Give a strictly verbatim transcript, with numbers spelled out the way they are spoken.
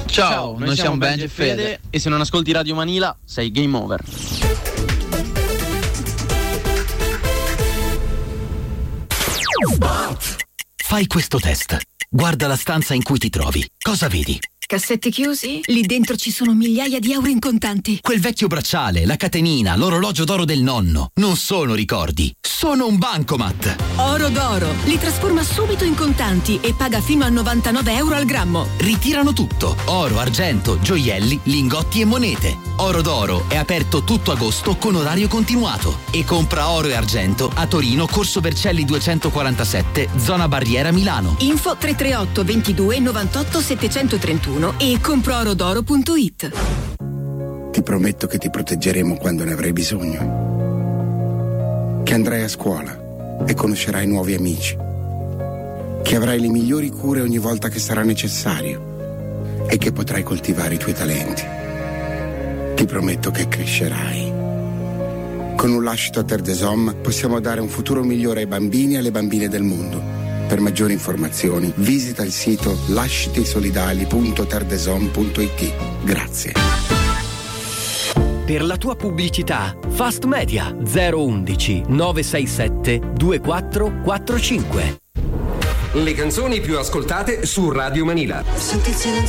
Ciao, noi, noi siamo Benji e Fede. Fede e se non ascolti Radio Manila sei game over. Fai questo test. Guarda la stanza in cui ti trovi. Cosa vedi? Cassetti chiusi? Lì dentro ci sono migliaia di euro in contanti. Quel vecchio bracciale, la catenina, l'orologio d'oro del nonno. Non sono ricordi, sono un bancomat. Oro d'oro. Li trasforma subito in contanti e paga fino a novantanove euro al grammo. Ritirano tutto. Oro, argento, gioielli, lingotti e monete. Oro d'oro è aperto tutto agosto con orario continuato. E compra oro e argento a Torino, Corso Vercelli duecentoquarantasette, zona Barriera, Milano. Info tre tre otto ventidue novantotto settecentotrentuno e comprorodoro punto it. Ti prometto che ti proteggeremo quando ne avrai bisogno. Che andrai a scuola e conoscerai nuovi amici. Che avrai le migliori cure ogni volta che sarà necessario e che potrai coltivare i tuoi talenti. Ti prometto che crescerai. Con un lascito a Terre des Hommes possiamo dare un futuro migliore ai bambini e alle bambine del mondo. Per maggiori informazioni visita il sito lascitisolidali punto terdesom punto it. Grazie. Per la tua pubblicità Fast Media zero undici nove sei sette due quattro quattro cinque. Le canzoni più ascoltate su Radio Manila. Senti il silenzio